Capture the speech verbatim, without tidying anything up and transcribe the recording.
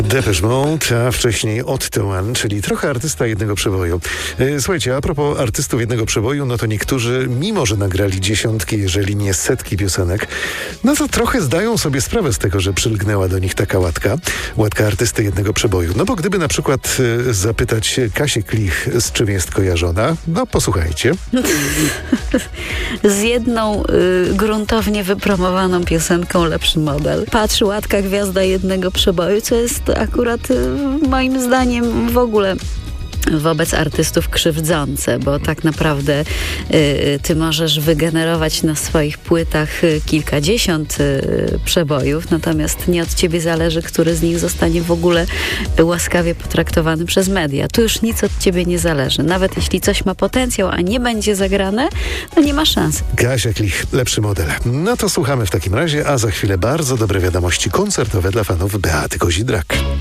Depeche Mode, a wcześniej Otto One, czyli trochę artysta jednego przeboju. Słuchajcie, a propos artystów jednego przeboju, no to niektórzy, mimo że nagrali dziesiątki, jeżeli nie setki piosenek, no to trochę zdają sobie sprawę z tego, że przylgnęła do nich taka łatka. Łatka artysty jednego przeboju. No bo gdyby na przykład y, zapytać Kasię Klich, z czym jest kojarzona, no posłuchajcie. Z jedną y, gruntownie wypromowaną piosenką Lepszy Model. Patrz, łatka gwiazda jednego przeboju, co jest akurat y, moim zdaniem w ogóle wobec artystów krzywdzące, bo tak naprawdę y, ty możesz wygenerować na swoich płytach y, kilkadziesiąt y, przebojów, natomiast nie od ciebie zależy, który z nich zostanie w ogóle łaskawie potraktowany przez media. Tu już nic od ciebie nie zależy. Nawet jeśli coś ma potencjał, a nie będzie zagrane, to nie ma szans. Kasia Klich, Lepszy Model. No to słuchamy w takim razie, a za chwilę bardzo dobre wiadomości koncertowe dla fanów Beaty Kozidrak.